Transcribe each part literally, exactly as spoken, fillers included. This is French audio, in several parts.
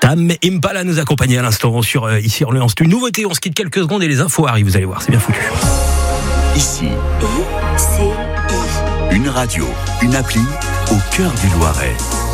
Tam Impala nous accompagnait à l'instant sur euh, Ici Orléans. C'est une nouveauté, on se quitte quelques secondes et les infos arrivent, vous allez voir, c'est bien foutu. Ici, I C I. une radio, une appli au cœur du Loiret.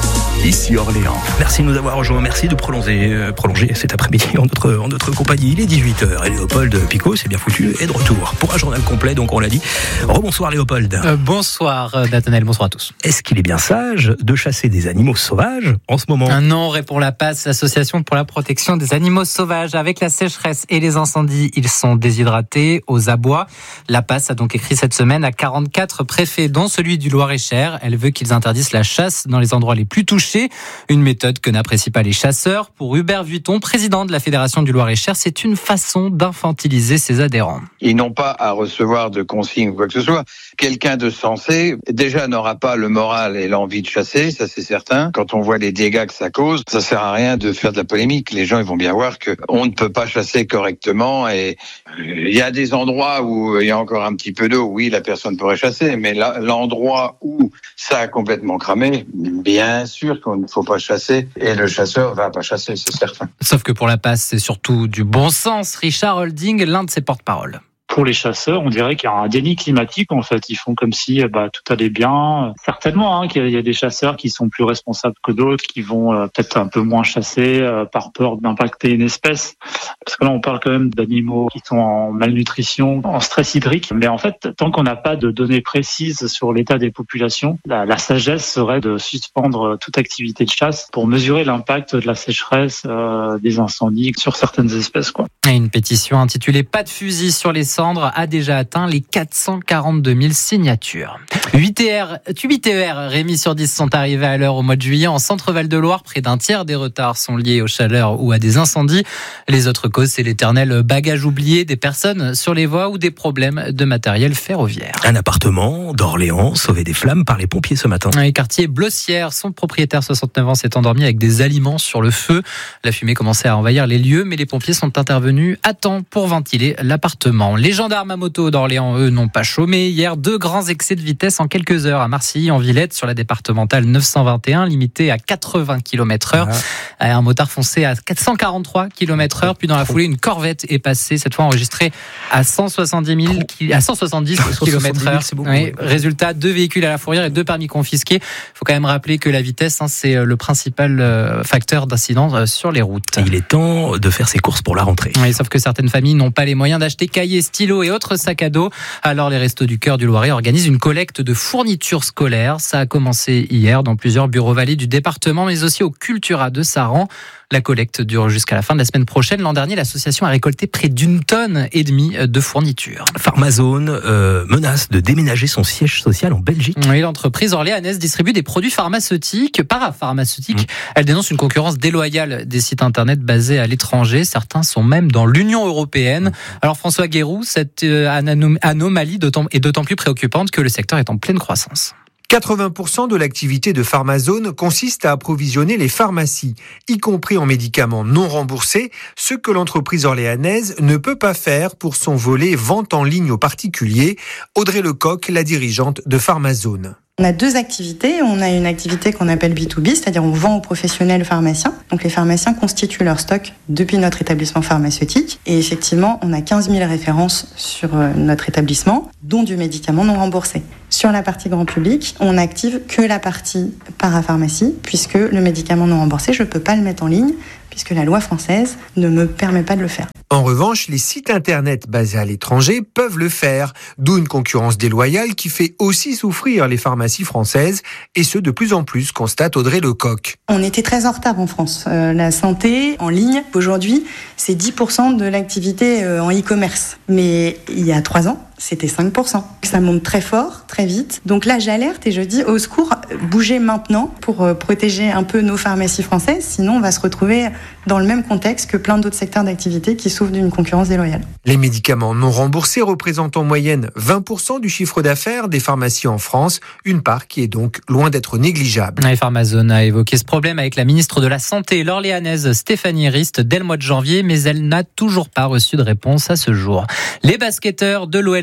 Ici Orléans. Merci de nous avoir rejoints, merci de prolonger, euh, prolonger cet après-midi en notre, en notre compagnie. Il est dix-huit heures et Léopold Picot, c'est bien foutu, est de retour pour un journal complet, donc on l'a dit. Rebonsoir Léopold. Euh, bonsoir Nathanaël, bonsoir à tous. Est-ce qu'il est bien sage de chasser des animaux sauvages en ce moment ? Un non, répond la P A S, l'Association pour la protection des animaux sauvages. Avec la sécheresse et les incendies, ils sont déshydratés aux abois. La P A S a donc écrit cette semaine à quarante-quatre préfets, dont celui du Loir-et-Cher. Elle veut qu'ils interdisent la chasse dans les endroits les plus touchés. Une méthode que n'apprécient pas les chasseurs. Pour Hubert Vuitton, président de la Fédération du Loir-et-Cher, c'est une façon d'infantiliser ses adhérents. Ils n'ont pas à recevoir de consignes ou quoi que ce soit. Quelqu'un de sensé, déjà, n'aura pas le moral et l'envie de chasser, ça c'est certain. Quand on voit les dégâts que ça cause, ça sert à rien de faire de la polémique. Les gens, ils vont bien voir que on ne peut pas chasser correctement et il y a des endroits où il y a encore un petit peu d'eau, oui, la personne pourrait chasser, mais là, l'endroit où ça a complètement cramé, bien sûr qu'on ne faut pas chasser et le chasseur va pas chasser, c'est certain. Sauf que pour la P A S, c'est surtout du bon sens. Richard Holding, l'un de ses porte-parole. Pour les chasseurs, on dirait qu'il y a un déni climatique, en fait. Ils font comme si bah, tout allait bien. Certainement hein, qu'il y a des chasseurs qui sont plus responsables que d'autres, qui vont euh, peut-être un peu moins chasser euh, par peur d'impacter une espèce. Parce que là, on parle quand même d'animaux qui sont en malnutrition, en stress hydrique. Mais en fait, tant qu'on n'a pas de données précises sur l'état des populations, la, la sagesse serait de suspendre toute activité de chasse pour mesurer l'impact de la sécheresse, euh, des incendies sur certaines espèces, quoi. Et une pétition intitulée « Pas de fusil sur les cendres » a déjà atteint les quatre cent quarante-deux mille signatures. huit T R, huit T E R, Rémi sur dix sont arrivés à l'heure au mois de juillet en Centre-Val de Loire. Près d'un tiers des retards sont liés aux chaleurs ou à des incendies. Les autres causes, c'est l'éternel bagage oublié des personnes sur les voies ou des problèmes de matériel ferroviaire. Un appartement d'Orléans sauvé des flammes par les pompiers ce matin. Les quartiers Blossière, son propriétaire soixante-neuf ans s'est endormi avec des aliments sur le feu. La fumée commençait à envahir les lieux, mais les pompiers sont intervenus à temps pour ventiler l'appartement. Les gendarmes à moto d'Orléans, eux, n'ont pas chômé. Hier, deux grands excès de vitesse en quelques heures à Marcilly, en Villette, sur la départementale neuf cent vingt et un, limitée à quatre-vingts kilomètres heure. Ah. Un motard foncé à quatre cent quarante-trois kilomètres heure, puis dans la foulée, une Corvette est passée, cette fois enregistrée à cent soixante-dix mille, à cent soixante-dix kilomètres heure. Oui, résultat, deux véhicules à la fourrière et deux permis confisqués. Il faut quand même rappeler que la vitesse, hein, c'est le principal facteur d'incident sur les routes. Il est temps de faire ses courses pour la rentrée. Oui, sauf que certaines familles n'ont pas les moyens d'acheter cahiers, stylos et autres sacs à dos. Alors les Restos du Cœur du Loiret organisent une collecte de fournitures scolaires. Ça a commencé hier dans plusieurs bureaux vallées du département, mais aussi au Cultura de Saran. La collecte dure jusqu'à la fin de la semaine prochaine. L'an dernier, l'association a récolté près d'une tonne et demie de fournitures. Pharmazone euh, menace de déménager son siège social en Belgique. Oui, l'entreprise orléanaise distribue des produits pharmaceutiques, parapharmaceutiques. Mmh. Elle dénonce une concurrence déloyale des sites internet basés à l'étranger. Certains sont même dans l'Union européenne. Mmh. Alors François Guéroux, cette anomalie est d'autant plus préoccupante que le secteur est en pleine croissance. quatre-vingts pour cent de l'activité de Pharmazone consiste à approvisionner les pharmacies, y compris en médicaments non remboursés, ce que l'entreprise orléanaise ne peut pas faire pour son volet vente en ligne aux particuliers. Audrey Lecoq, la dirigeante de Pharmazone. On a deux activités. On a une activité qu'on appelle B deux B, c'est-à-dire on vend aux professionnels pharmaciens. Donc les pharmaciens constituent leur stock depuis notre établissement pharmaceutique. Et effectivement, on a quinze mille références sur notre établissement, dont du médicament non remboursé. Sur la partie grand public, on n'active que la partie parapharmacie, puisque le médicament non remboursé, je ne peux pas le mettre en ligne, puisque la loi française ne me permet pas de le faire. En revanche, les sites internet basés à l'étranger peuvent le faire, d'où une concurrence déloyale qui fait aussi souffrir les pharmacies françaises, et ce de plus en plus, constate Audrey Lecoq. On était très en retard en France. Euh, la santé en ligne, aujourd'hui, c'est dix pour cent de l'activité euh, en e-commerce. Mais il y a trois ans, c'était cinq pour cent. Ça monte très fort, très vite. Donc là, j'alerte et je dis au secours, bougez maintenant pour euh, protéger un peu nos pharmacies françaises. Sinon, on va se retrouver dans le même contexte que plein d'autres secteurs d'activité qui souffrent d'une concurrence déloyale. Les médicaments non remboursés représentent en moyenne vingt pour cent du chiffre d'affaires des pharmacies en France, une part qui est donc loin d'être négligeable. Et Pharmazone a évoqué ce problème avec la ministre de la Santé, l'Orléanaise Stéphanie Rist, dès le mois de janvier, mais elle n'a toujours pas reçu de réponse à ce jour. Les basketteurs de l'O L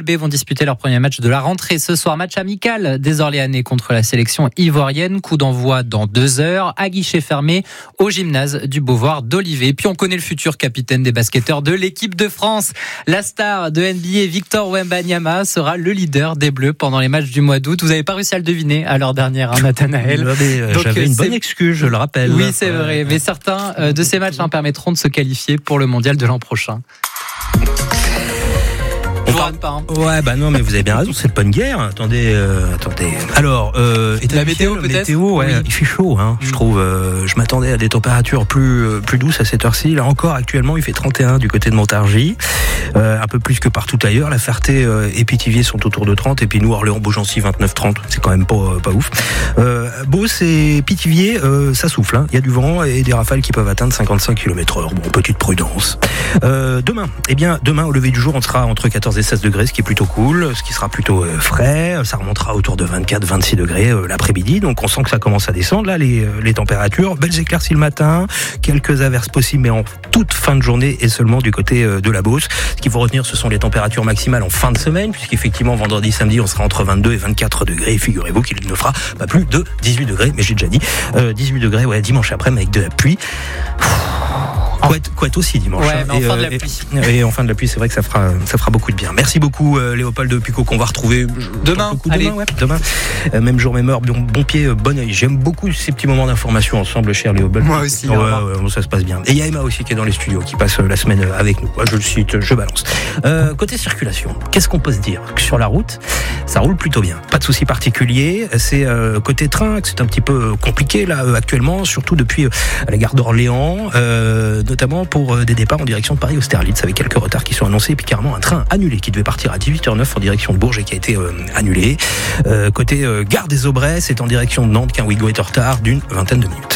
L B vont disputer leur premier match de la rentrée ce soir. Match amical des Orléanais contre la sélection ivoirienne. Coup d'envoi dans deux heures à guichet fermé au gymnase du Beauvoir d'Olivet. Puis on connaît le futur capitaine des basketteurs de l'équipe de France. La star de N B A, Victor Wembanyama, sera le leader des Bleus pendant les matchs du mois d'août. Vous n'avez pas réussi à le deviner à l'heure dernière, hein, Nathanaël. J'avais, Donc, j'avais une c'est... bonne excuse, je le rappelle. Oui, c'est vrai. Mais certains euh, de ces matchs hein, permettront de se qualifier pour le mondial de l'an prochain. On parle pas. Hein. Ouais, bah non, mais vous avez bien raison, c'est pas une guerre. Attendez, euh, attendez. Alors, euh, la météo peut-être. Météo, ouais, oui. Il fait chaud, hein. Je trouve. Euh, je m'attendais à des températures plus euh, plus douces à cette heure-ci. Là encore, actuellement, il fait trente et un du côté de Montargis, euh, un peu plus que partout ailleurs. La Ferté euh, et Pithiviers sont autour de trente, et puis nous, Orléans, Beaugency, vingt-neuf trente. C'est quand même pas euh, pas ouf. Euh, Beauce et Pithiviers, euh, ça souffle. Hein. Il y a du vent et des rafales qui peuvent atteindre cinquante-cinq kilomètres heure. Bon, petite prudence. Euh, demain, eh bien, demain au lever du jour, on sera entre quatorze et seize degrés, ce qui est plutôt cool, ce qui sera plutôt euh, frais. Ça remontera autour de vingt-quatre vingt-six degrés euh, l'après-midi. Donc on sent que ça commence à descendre là les, les températures. Belles éclaircies le matin, quelques averses possibles, mais en toute fin de journée et seulement du côté euh, de la Beauce. Ce qu'il faut retenir, ce sont les températures maximales en fin de semaine, puisqu'effectivement vendredi, samedi, on sera entre vingt-deux et vingt-quatre degrés. Figurez-vous qu'il ne fera pas plus de dix-huit degrés, mais j'ai déjà dit euh, dix-huit degrés, ouais, dimanche après-midi avec de la pluie. Couette, couette aussi dimanche. Ouais, mais en et, fin euh, de la pluie. Et, et en fin de la pluie, c'est vrai que ça fera, ça fera beaucoup de bien. Merci beaucoup, euh, Léopold de Pucot, qu'on va retrouver demain. Coup, allez. Demain, ouais, demain. Euh, même jour, même heure, bon, bon pied, euh, bon oeil. J'aime beaucoup ces petits moments d'information ensemble, cher Léopold. Moi aussi. Ouais, ouais, ouais, ça se passe bien. Et il y a Emma aussi qui est dans les studios, qui passe euh, la semaine euh, avec nous. Ouais, je le cite, je balance. Euh, côté circulation, qu'est-ce qu'on peut se dire? Sur la route, ça roule plutôt bien. Pas de soucis particuliers. C'est euh, côté train que c'est un petit peu compliqué là euh, actuellement, surtout depuis euh, la gare d'Orléans, euh, notamment pour euh, des départs en direction de Paris-Austerlitz, avec quelques retards qui sont annoncés, et puis carrément un train annulé qui devait partir à dix-huit heures neuf en direction de Bourges et qui a été euh, annulé. Euh, côté euh, gare des Aubrais, c'est en direction de Nantes qu'un Ouigo est en retard d'une vingtaine de minutes.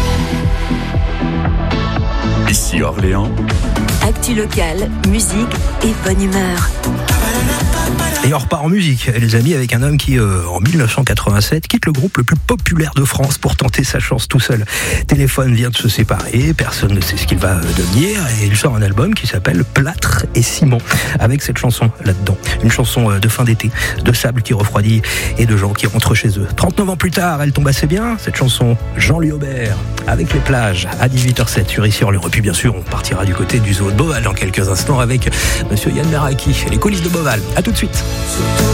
Ici Orléans. Actu locale, musique et bonne humeur. Et on repart en musique, les amis, avec un homme qui, euh, en dix-neuf cent quatre-vingt-sept, quitte le groupe le plus populaire de France pour tenter sa chance tout seul. Téléphone vient de se séparer, personne ne sait ce qu'il va devenir, et il sort un album qui s'appelle Plâtre et Ciment, avec cette chanson là-dedans. Une chanson de fin d'été, de sable qui refroidit et de gens qui rentrent chez eux. trente-neuf ans plus tard, elle tombe assez bien, cette chanson Jean-Louis Aubert, avec les plages, à dix-huit heures sept sur Ici Orléans. Et puis bien sûr, on partira du côté du zoo de Beauval dans quelques instants avec monsieur Yann Meraki et les coulisses de Beauval. À tout de suite.